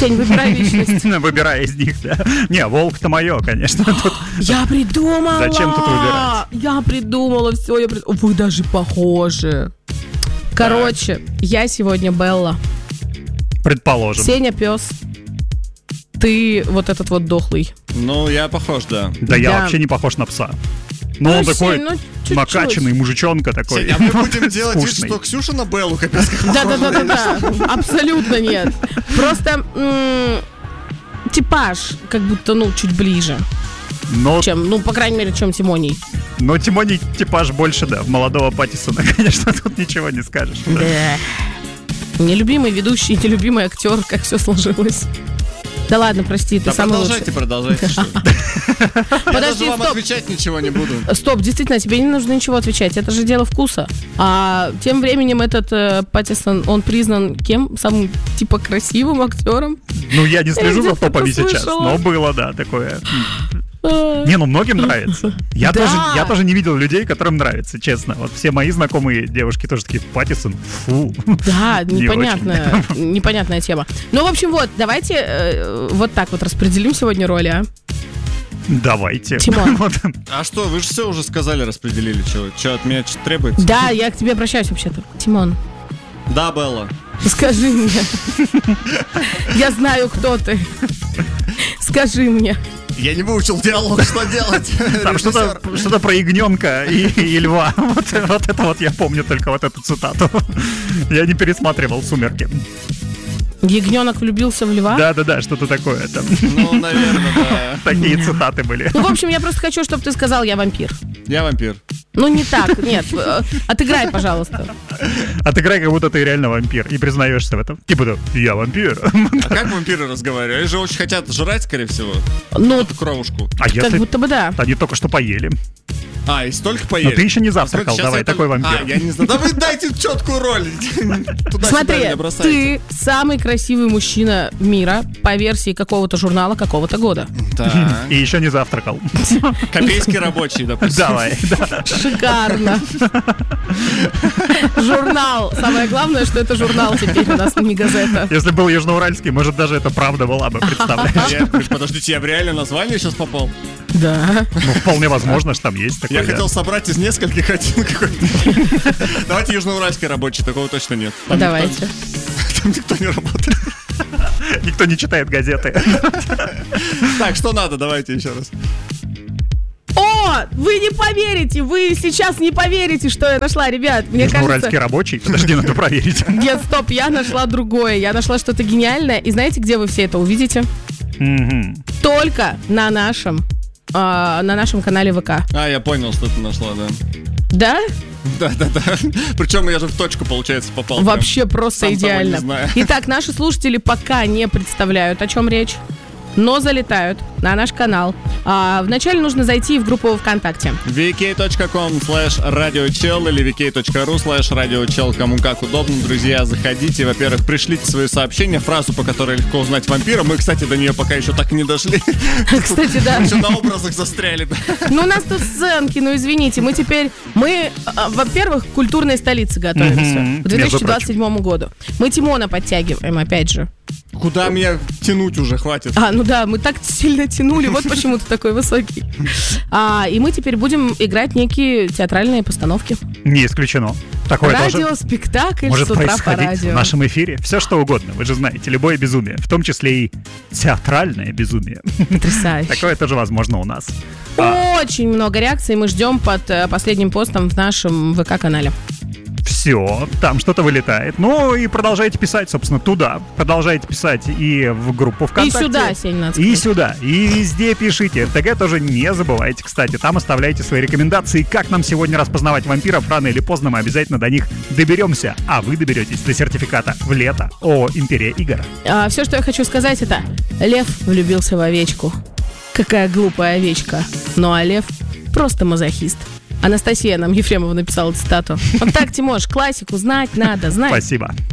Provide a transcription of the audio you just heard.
Сень, выбирай личность. Выбирай из них, да. Не, волк-то мое, конечно. Я придумала! Зачем тут выбирать? Я придумала все. Вы даже похожи. Короче, я сегодня Белла. Предположим. Сеня пес. Ты вот этот вот дохлый. Ну, я похож, да. Да я вообще не похож на пса. Ну, он такой накачанный мужичонка такой. А мы будем делать вид, скучный. что Ксюша на Беллу капец как Да. Абсолютно нет. Просто типаж как будто, чуть ближе. Чем, по крайней мере, чем Тимоний. Но Тимоний типаж больше, да, молодого Паттисона, конечно, тут ничего не скажешь. Да. Нелюбимый ведущий, нелюбимый актер, как все сложилось. Да ладно, прости, ты самый лучший. Продолжайте. Я даже вам отвечать ничего не буду. Стоп, действительно, тебе не нужно ничего отвечать, это же дело вкуса. А тем временем этот Паттисон, он признан кем? Самым, красивым актером? Ну, я не слежу за топами сейчас, но было, да, такое. Не, многим нравится. Я тоже не видел людей, которым нравится, честно. Вот все мои знакомые девушки тоже такие: Паттисон, фу. Да, непонятная тема. Ну, в общем, давайте вот так вот распределим сегодня роли, а? Давайте. Тимон. А что, вы же все уже сказали, распределили. Что от меня что-то требуется? Да, я к тебе обращаюсь вообще-то. Тимон. Да, Белла. Скажи мне. Я знаю, кто ты. Скажи мне. Я не выучил диалог, что делать? Там что-то про ягненка и льва. Вот это вот я помню только вот эту цитату. Я не пересматривал «Сумерки». Ягненок влюбился в льва? Да, что-то такое там. Ну, наверное, да. Такие цитаты были. Ну, в общем, я просто хочу, чтобы ты сказал: я вампир. Я вампир. Ну, не так, нет. Отыграй, пожалуйста. Отыграй, как будто ты реально вампир, и признаешься в этом. Типа, я вампир. А как вампиры разговаривают? Они же очень хотят жрать, скорее всего. Эту кровушку. А если... Как будто бы да. Они только что поели. И столько поели. Но ты еще не завтракал, давай, такой вампир. Я не знаю. Да вы дайте четкую роль. Смотри, ты самый красивый мужчина мира по версии какого-то журнала какого-то года. И еще не завтракал. Копейский рабочий, допустим. Давай. Шикарно. Журнал. Самое главное, что это журнал теперь у нас, не газета. Если был Южноуральский, может, даже это правда была бы, представляешь? Подождите, я в реальное название сейчас попал? Да. Ну, вполне возможно, что там есть такое. Я хотел собрать из нескольких один какой-то. Давайте Южноуральский рабочий, такого точно нет. Давайте. Там никто не работает. Никто не читает газеты. Так, что надо? Давайте еще раз. О, вы не поверите, вы сейчас не поверите, что я нашла, ребят. Мне Южноуральский рабочий? Подожди, надо проверить. Нет, стоп, я нашла другое. Я нашла что-то гениальное. И знаете, где вы все это увидите? Только на нашем канале ВК. Я понял, что ты нашла, да. Да? Да. Причем я же в точку, получается, попал. Вообще просто идеально. Итак, наши слушатели пока не представляют, о чем речь, но залетают на наш канал. Вначале нужно зайти в группу ВКонтакте. vk.com/radiochel или vk.ru/radiochel. Кому как удобно, друзья, заходите. Во-первых, пришлите свои сообщения, фразу, по которой легко узнать вампира. Мы, кстати, до нее пока еще так и не дошли. Кстати, да. Еще на образах застряли. Ну, у нас тут сценки, извините. Мы, во-первых, к культурной столице готовимся к 2027 году. Мы Тимона подтягиваем, опять же. Куда меня тянуть уже, хватит. Мы так сильно тянули, вот почему ты такой высокий. И мы теперь будем играть некие театральные постановки. Не исключено. Такое радиоспектакль может с утра происходить по радио. В нашем эфире. Все что угодно, вы же знаете, любое безумие, в том числе и театральное безумие. Потрясающе. Такое тоже возможно у нас. Очень много реакций мы ждем под последним постом в нашем ВК-канале. Все, там что-то вылетает. Ну и продолжайте писать, собственно, туда. Продолжайте писать и в группу ВКонтакте. И сюда, Сень, надо сказать. И сюда. И везде пишите. ТГ тоже не забывайте, кстати. Там оставляйте свои рекомендации, как нам сегодня распознавать вампиров. Рано или поздно мы обязательно до них доберемся. А вы доберетесь до сертификата в лето ООО «Империя игр». Все, что я хочу сказать, это: лев влюбился в овечку. Какая глупая овечка. Ну а лев просто мазохист. Анастасия нам Ефремова написала цитату. ВКонтакте можешь классику знать надо, знать. Спасибо.